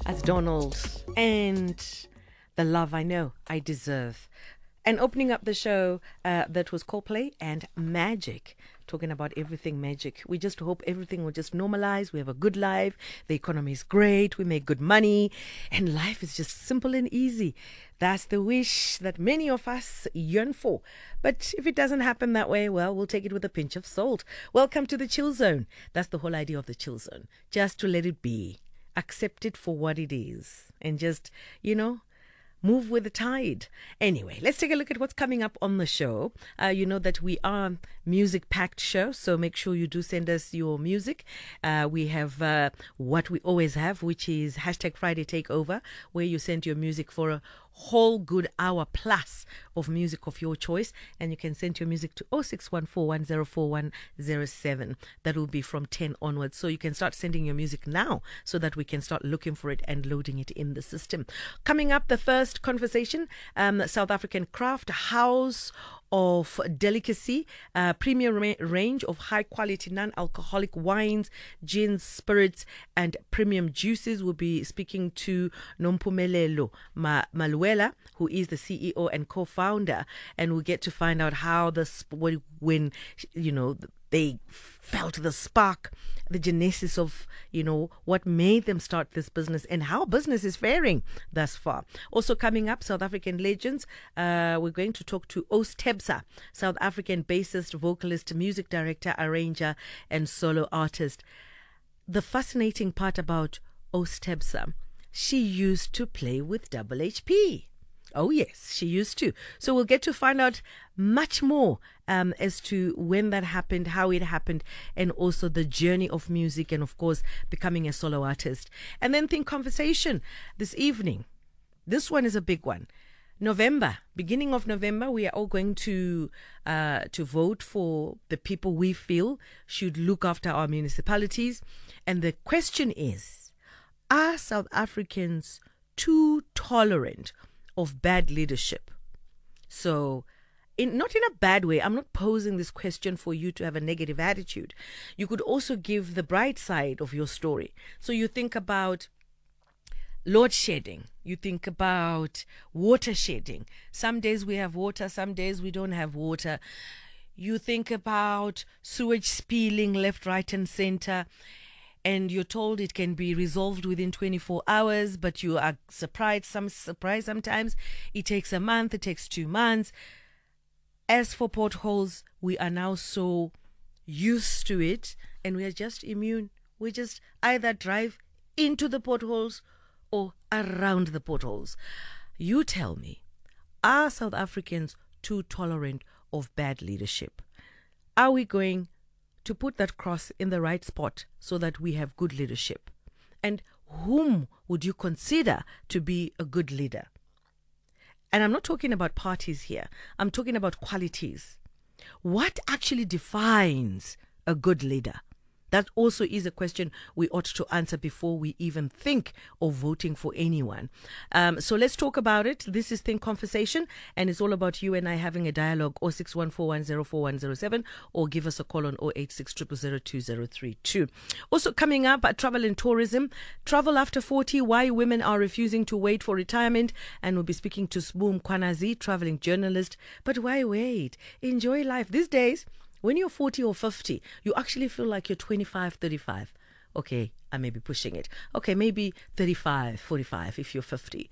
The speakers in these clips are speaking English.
as Donald and The Love I Know I Deserve. And opening up the show, that was Coldplay and Magic, talking about everything magic. We just hope everything will just normalize. We have a good life. The economy is great. We make good money. And life is just simple and easy. That's the wish that many of us yearn for. But if it doesn't happen that way, well, we'll take it with a pinch of salt. Welcome to the Chill Zone. That's the whole idea of the Chill Zone. Just to let it be. Accept it for what it is. And just, move with the tide. Anyway, let's take a look at what's coming up on the show. You know that we are music-packed show, so make sure you do send us your music. We have what we always have, which is #Friday Takeover, where you send your music for a whole good hour plus of music of your choice, and you can send your music to 0614104107. That will be from 10 onwards, so you can start sending your music now so that we can start looking for it and loading it in the system. Coming up, the first conversation, South African craft house of delicacy, premium range of high quality non-alcoholic wines, gins, spirits and premium juices. We'll be speaking to Nompumelelo Maluela, who is the CEO and co-founder, and we'll get to find out how when they felt the spark, the genesis of, what made them start this business and how business is faring thus far. Also coming up, South African legends. We're going to talk to Oostebsa, South African bassist, vocalist, music director, arranger, and solo artist. The fascinating part about Oostebsa, she used to play with Double HP. Oh, yes, she used to. So we'll get to find out much more as to when that happened, how it happened, and also the journey of music and, of course, becoming a solo artist. And then Think Conversation this evening. This one is a big one. Beginning of November, we are all going to vote for the people we feel should look after our municipalities. And the question is, are South Africans too tolerant of bad leadership? So, not in a bad way. I'm not posing this question for you to have a negative attitude. You could also give the bright side of your story. So you think about load shedding. You think about water shedding. Some days we have water, some days we don't have water. You think about sewage spilling left, right, and center. And you're told it can be resolved within 24 hours, but you are surprised sometimes. It takes a month, it takes 2 months. As for potholes, we are now so used to it, and we are just immune. We just either drive into the potholes or around the potholes. You tell me, are South Africans too tolerant of bad leadership? Are we going to put that cross in the right spot so that we have good leadership? And whom would you consider to be a good leader? And I'm not talking about parties here. I'm talking about qualities. What actually defines a good leader? That also is a question we ought to answer before we even think of voting for anyone. So let's talk about it. This is Think Conversation, and it's all about you and I having a dialogue. 0614104107, or give us a call on 086002032. Also coming up, travel and tourism. Travel after 40, why women are refusing to wait for retirement. And we'll be speaking to Sbu Mkwanazi, traveling journalist. But why wait? Enjoy life. These days, when you're 40 or 50, you actually feel like you're 25, 35. Okay, I may be pushing it. Okay, maybe 35, 45 if you're 50.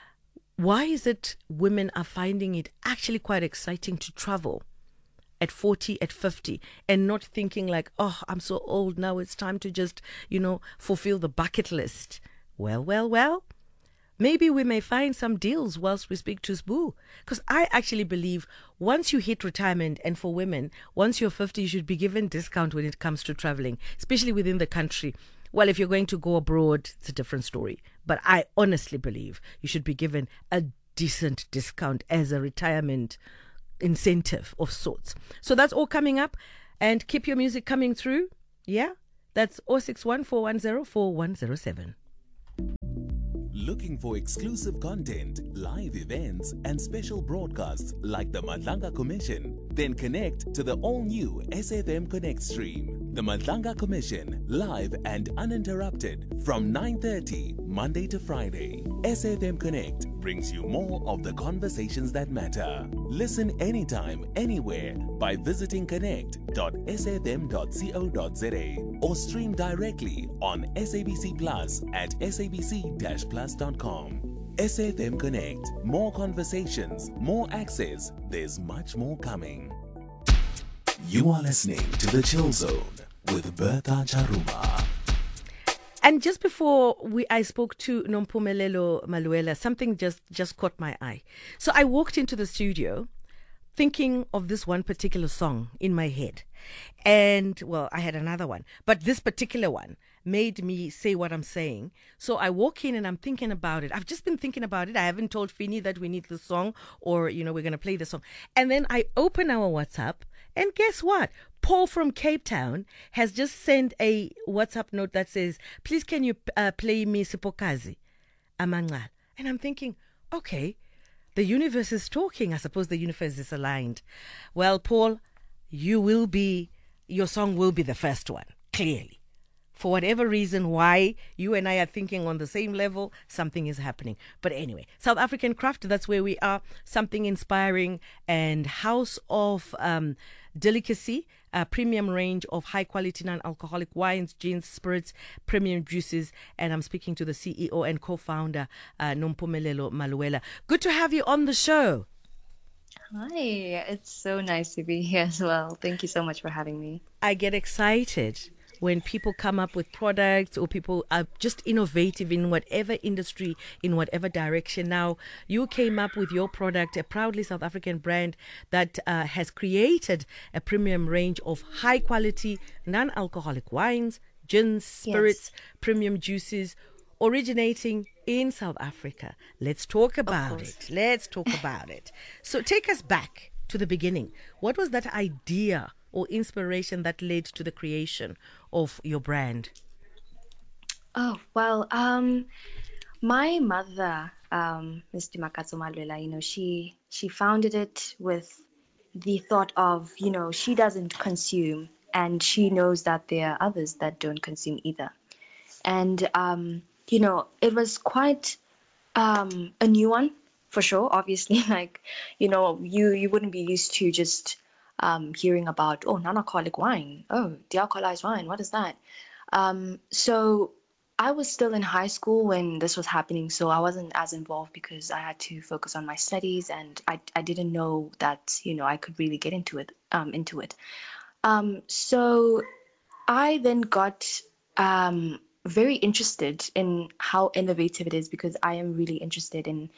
Why is it women are finding it actually quite exciting to travel at 40, at 50, and not thinking like, oh, I'm so old now, it's time to just, fulfill the bucket list? Well. Maybe we may find some deals whilst we speak to Sbu. Because I actually believe once you hit retirement, and for women, once you're 50, you should be given discount when it comes to traveling, especially within the country. Well, if you're going to go abroad, it's a different story. But I honestly believe you should be given a decent discount as a retirement incentive of sorts. So that's all coming up. And keep your music coming through. Yeah? That's 0614104107. Looking for exclusive content, live events, and special broadcasts like the Madlanga Commission? Then connect to the all-new SFM Connect stream. The Madlanga Commission, live and uninterrupted from 9:30 Monday to Friday. SAFM Connect brings you more of the conversations that matter. Listen anytime, anywhere by visiting connect.safm.co.za or stream directly on SABC Plus at sabc-plus.com. SAFM Connect. More conversations, more access. There's much more coming. You are listening to The Chill Zone with Bertha Charuma. And just before I spoke to Nompumelelo Maluela, something just caught my eye. So I walked into the studio thinking of this one particular song in my head. And, well, I had another one. But this particular one made me say what I'm saying. So I walk in and I'm thinking about it. I've just been thinking about it. I haven't told Finny that we need the song or, we're going to play the song. And then I open our WhatsApp and guess what? Paul from Cape Town has just sent a WhatsApp note that says, please can you play me Sipokazi Amangal? And I'm thinking, okay, the universe is talking. I suppose the universe is aligned. Well, Paul, your song will be the first one, clearly. For whatever reason, why you and I are thinking on the same level, something is happening. But anyway, South African Craft, that's where we are. Something inspiring and House of Delicacy, a premium range of high-quality non-alcoholic wines, gins, spirits, premium juices. And I'm speaking to the CEO and co-founder, Nompumelelo Maluela. Good to have you on the show. Hi, it's so nice to be here as well. Thank you so much for having me. I get excited when people come up with products or people are just innovative in whatever industry, in whatever direction. Now, you came up with your product, a proudly South African brand that has created a premium range of high quality, non-alcoholic wines, gins, spirits, premium juices, originating in South Africa. Let's talk about it. So take us back to the beginning. What was that idea or inspiration that led to the creation of your brand? Oh, well, my mother, Ms. Makatso Maluela, she founded it with the thought of, she doesn't consume and she knows that there are others that don't consume either. And, it was quite a new one for sure, obviously, you wouldn't be used to just hearing about, non-alcoholic wine, de-alcoholized wine, what is that? So I was still in high school when this was happening, so I wasn't as involved because I had to focus on my studies and I didn't know that, I could really get into it. So I then got very interested in how innovative it is because I am really interested in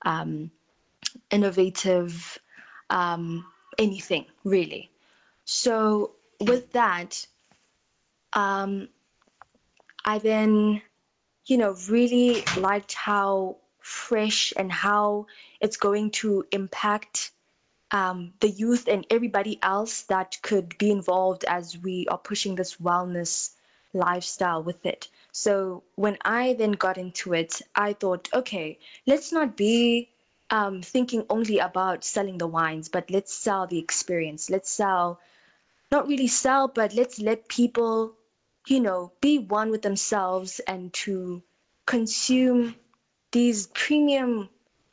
innovative anything really. So with that, I then, really liked how fresh and how it's going to impact the youth and everybody else that could be involved as we are pushing this wellness lifestyle with it. So when I then got into it, I thought, okay, let's not be thinking only about selling the wines, but let's sell the experience. Let's not really sell, but let's let people, be one with themselves and to consume these premium,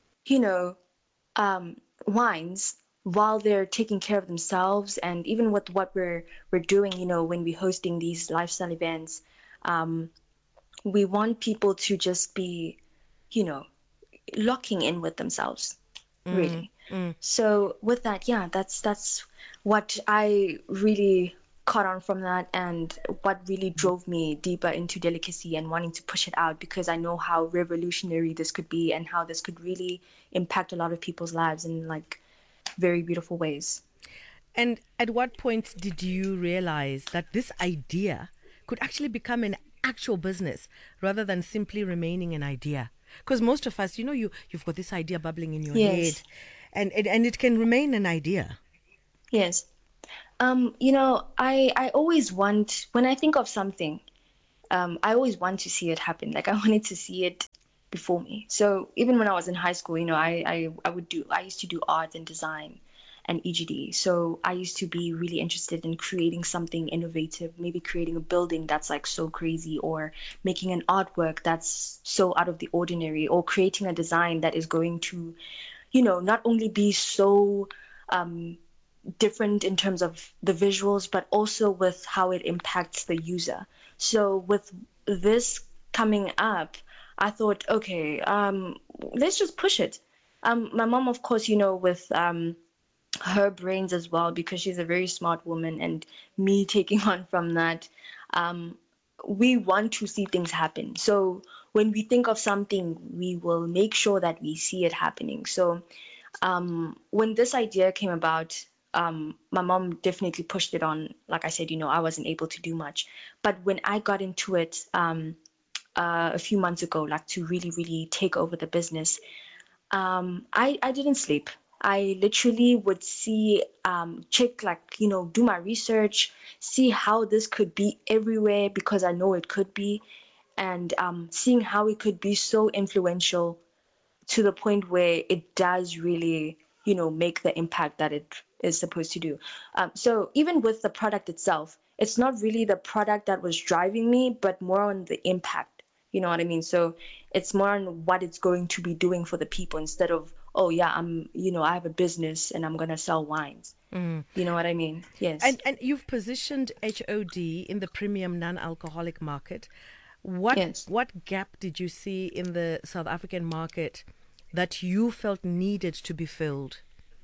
wines while they're taking care of themselves. And even with what we're doing, when we're hosting these lifestyle events, we want people to just be, locking in with themselves, really. So with that, that's what I really caught on from that and what really drove me deeper into delicacy and wanting to push it out, because I know how revolutionary this could be and how this could really impact a lot of people's lives in very beautiful ways. And at what point did you realize that this idea could actually become an actual business rather than simply remaining an idea? Because most of us, you've got this idea bubbling in your head and it can remain an idea. Yes. I always want, when I think of something, I always want to see it happen. I wanted to see it before me. So even when I was in high school, I used to do art and design. and EGD. So I used to be really interested in creating something innovative, maybe creating a building that's like so crazy, or making an artwork that's so out of the ordinary, or creating a design that is going to, not only be so different in terms of the visuals, but also with how it impacts the user. So with this coming up, I thought, okay, let's just push it. My mom, of course, with her brains as well, because she's a very smart woman, and me taking on from that, we want to see things happen. So when we think of something, we will make sure that we see it happening. So when this idea came about, my mom definitely pushed it on. Like I said, I wasn't able to do much. But when I got into it a few months ago, like to really, really take over the business, I didn't sleep. I literally would check, do my research, see how this could be everywhere, because I know it could be, and seeing how it could be so influential to the point where it does really, make the impact that it is supposed to do. So even with the product itself, it's not really the product that was driving me, but more on the impact. You know what I mean? So it's more on what it's going to be doing for the people, instead of, oh yeah, I have a business and I'm going to sell wines. You know what I mean? Yes. And you've positioned HOD in the premium non-alcoholic market. What gap did you see in the South African market that you felt needed to be filled?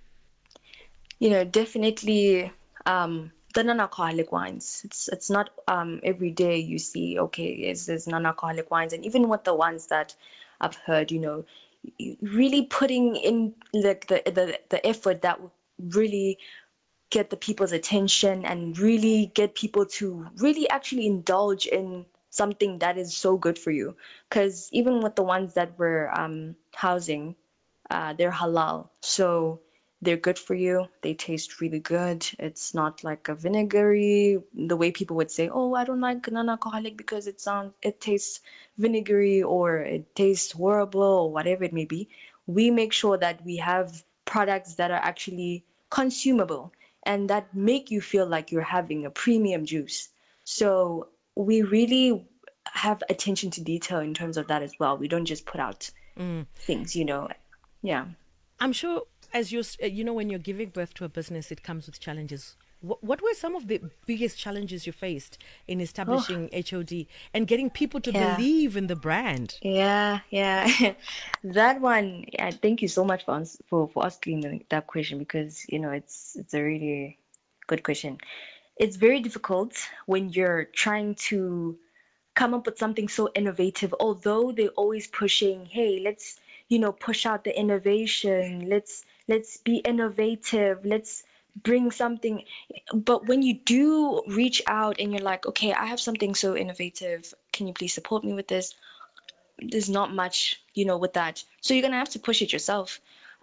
Definitely the non-alcoholic wines. It's not every day you see, okay, there's non-alcoholic wines. And even with the ones that I've heard, really putting in the effort that would really get the people's attention and really get people to really actually indulge in something that is so good for you. Because even with the ones that we're housing, they're halal. So they're good for you. They taste really good. It's not like a vinegary, the way people would say, oh, I don't like non-alcoholic because it tastes vinegary, or it tastes horrible, or whatever it may be. We make sure that we have products that are actually consumable and that make you feel like you're having a premium juice. So we really have attention to detail in terms of that as well. We don't just put out things, Yeah. I'm sure as when you're giving birth to a business, it comes with challenges. What were some of the biggest challenges you faced in establishing HOD and getting people to believe in the brand? Yeah. That one, thank you so much for asking that question, because, it's a really good question. It's very difficult when you're trying to come up with something so innovative, although they're always pushing, hey, let's, push out the innovation. Let's be innovative. Let's bring something. But when you do reach out and you're like, okay, I have something so innovative, can you please support me with this? There's not much, with that. So you're going to have to push it yourself,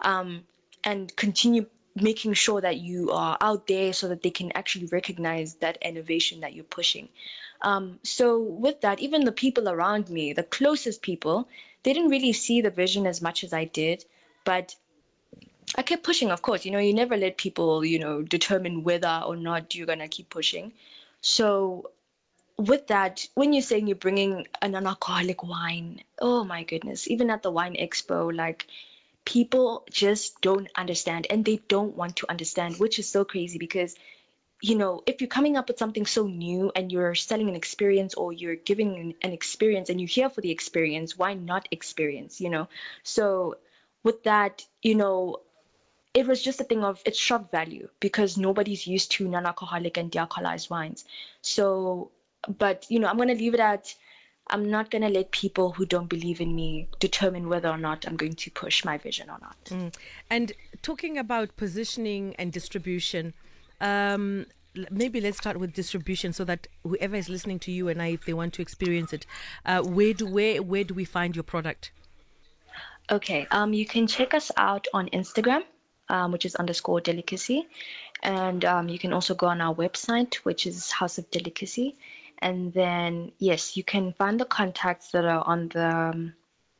and continue making sure that you are out there so that they can actually recognize that innovation that you're pushing. So with that, even the people around me, the closest people, they didn't really see the vision as much as I did, but I kept pushing, of course. You never let people, determine whether or not you're going to keep pushing. So with that, when you're saying you're bringing a non-alcoholic wine, oh my goodness, even at the Wine Expo, like, people just don't understand, and they don't want to understand, which is so crazy, because if you're coming up with something so new and you're selling an experience, or you're giving an experience and you're here for the experience, why not experience, So with that, it was just a thing of, it's shock value, because nobody's used to non-alcoholic and de-alcoholized wines. So, but, I'm going to leave it at, I'm not going to let people who don't believe in me determine whether or not I'm going to push my vision or not. And talking about positioning and distribution, maybe let's start with distribution, so that whoever is listening to you and I, if they want to experience it, where do we find your product? Okay, you can check us out on Instagram, which is _delicacy, and you can also go on our website, which is House of Delicacy. And then, yes, you can find the contacts that are on the